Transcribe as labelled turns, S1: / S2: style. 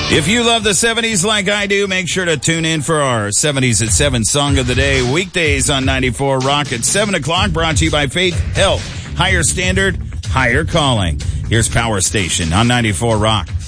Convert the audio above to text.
S1: If you love the 70s like I do, make sure to tune in for our 70s at 7 Song of the Day, weekdays on 94 Rock at 7 o'clock, brought to you by Faith Health. Higher standard, higher calling. Here's Power Station on 94 Rock.